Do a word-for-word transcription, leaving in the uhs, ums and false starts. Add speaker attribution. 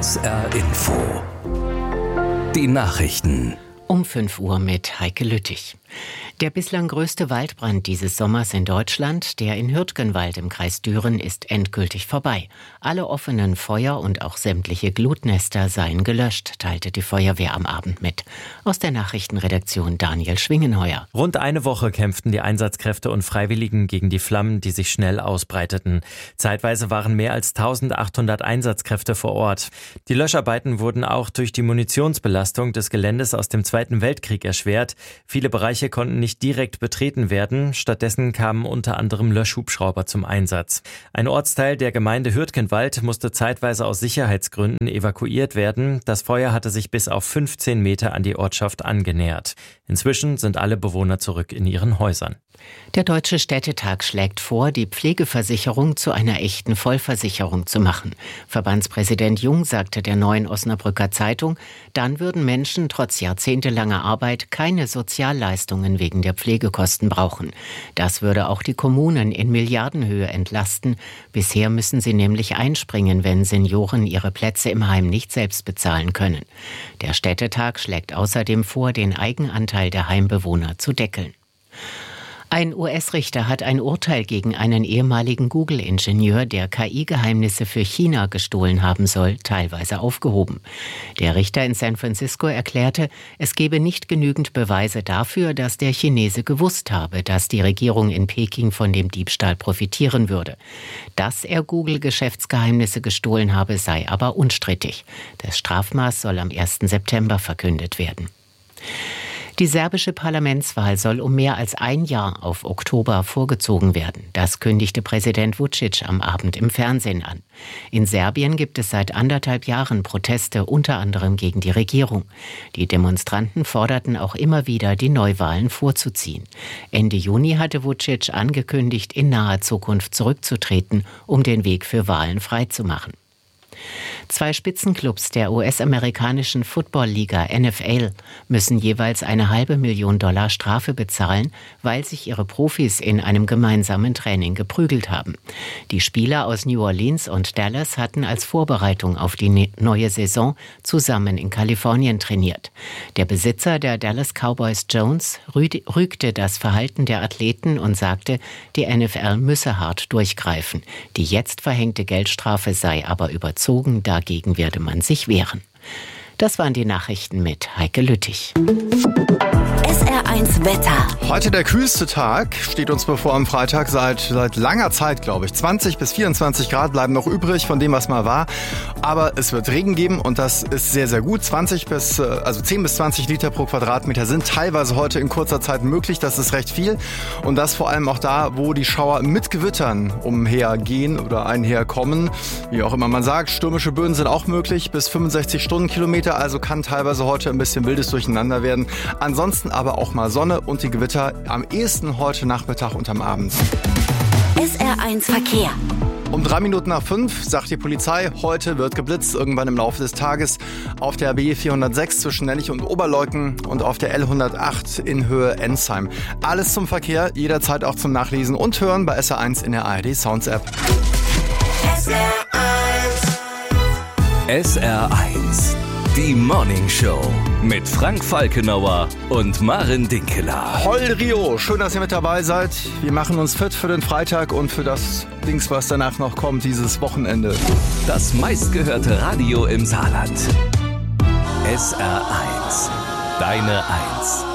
Speaker 1: S R Info. Die Nachrichten.
Speaker 2: Um fünf Uhr mit Heike Lüttich. Der bislang größte Waldbrand dieses Sommers in Deutschland, der in Hürtgenwald im Kreis Düren, ist endgültig vorbei. Alle offenen Feuer und auch sämtliche Glutnester seien gelöscht, teilte die Feuerwehr am Abend mit. Aus der Nachrichtenredaktion Daniel Schwingenheuer.
Speaker 3: Rund eine Woche kämpften die Einsatzkräfte und Freiwilligen gegen die Flammen, die sich schnell ausbreiteten. Zeitweise waren mehr als eintausendachthundert Einsatzkräfte vor Ort. Die Löscharbeiten wurden auch durch die Munitionsbelastung des Geländes aus dem Zweiten Weltkrieg erschwert. Viele Bereiche konnten nicht direkt betreten werden. Stattdessen kamen unter anderem Löschhubschrauber zum Einsatz. Ein Ortsteil der Gemeinde Hürtgenwald musste zeitweise aus Sicherheitsgründen evakuiert werden. Das Feuer hatte sich bis auf fünfzehn Meter an die Ortschaft angenähert. Inzwischen sind alle Bewohner zurück in ihren Häusern.
Speaker 2: Der Deutsche Städtetag schlägt vor, die Pflegeversicherung zu einer echten Vollversicherung zu machen. Verbandspräsident Jung sagte der Neuen Osnabrücker Zeitung, dann würden Menschen trotz jahrzehntelanger Arbeit keine Sozialleistungen wegen der Pflegekosten brauchen. Das würde auch die Kommunen in Milliardenhöhe entlasten. Bisher müssen sie nämlich einspringen, wenn Senioren ihre Plätze im Heim nicht selbst bezahlen können. Der Städtetag schlägt außerdem vor, den Eigenanteil der Heimbewohner zu deckeln. Ein U S-Richter hat ein Urteil gegen einen ehemaligen Google-Ingenieur, der K I-Geheimnisse für China gestohlen haben soll, teilweise aufgehoben. Der Richter in San Francisco erklärte, es gebe nicht genügend Beweise dafür, dass der Chinese gewusst habe, dass die Regierung in Peking von dem Diebstahl profitieren würde. Dass er Google-Geschäftsgeheimnisse gestohlen habe, sei aber unstrittig. Das Strafmaß soll am ersten September verkündet werden. Die serbische Parlamentswahl soll um mehr als ein Jahr auf Oktober vorgezogen werden. Das kündigte Präsident Vučić am Abend im Fernsehen an. In Serbien gibt es seit anderthalb Jahren Proteste, unter anderem gegen die Regierung. Die Demonstranten forderten auch immer wieder, die Neuwahlen vorzuziehen. Ende Juni hatte Vučić angekündigt, in naher Zukunft zurückzutreten, um den Weg für Wahlen freizumachen. Zwei Spitzenclubs der U S-amerikanischen Football-Liga N F L müssen jeweils eine halbe Million Dollar Strafe bezahlen, weil sich ihre Profis in einem gemeinsamen Training geprügelt haben. Die Spieler aus New Orleans und Dallas hatten als Vorbereitung auf die neue Saison zusammen in Kalifornien trainiert. Der Besitzer der Dallas Cowboys, Jones, rügte das Verhalten der Athleten und sagte, die N F L müsse hart durchgreifen. Die jetzt verhängte Geldstrafe sei aber überzogen, dagegen werde man sich wehren. Das waren die Nachrichten mit Heike Lüttich.
Speaker 4: S R eins Wetter.
Speaker 5: Heute der kühlste Tag steht uns bevor am Freitag seit, seit langer Zeit, glaube ich. zwanzig bis vierundzwanzig Grad bleiben noch übrig von dem, was mal war. Aber es wird Regen geben und das ist sehr, sehr gut. zwanzig bis, also zehn bis zwanzig Liter pro Quadratmeter sind teilweise heute in kurzer Zeit möglich. Das ist recht viel. Und das vor allem auch da, wo die Schauer mit Gewittern umhergehen oder einherkommen. Wie auch immer man sagt, stürmische Böen sind auch möglich bis fünfundsechzig Stundenkilometer. Also kann teilweise heute ein bisschen wildes Durcheinander werden. Ansonsten aber auch mal Sonne und die Gewitter am ehesten heute Nachmittag und am Abend.
Speaker 4: S R eins Verkehr.
Speaker 5: Um drei Minuten nach fünf sagt die Polizei, heute wird geblitzt, irgendwann im Laufe des Tages auf der B vierhundertsechs zwischen Nellich und Oberleuten und auf der L hundertacht in Höhe Ensheim. Alles zum Verkehr, jederzeit auch zum Nachlesen und Hören bei S R eins in der A R D Sounds App.
Speaker 4: S R eins.
Speaker 1: S R eins. Die Morning Show mit Frank Falkenauer und Maren Dinkeler.
Speaker 5: Hol Rio, schön, dass ihr mit dabei seid. Wir machen uns fit für den Freitag und für das Dings, was danach noch kommt, dieses Wochenende.
Speaker 1: Das meistgehörte Radio im Saarland. S R eins. Deine Eins.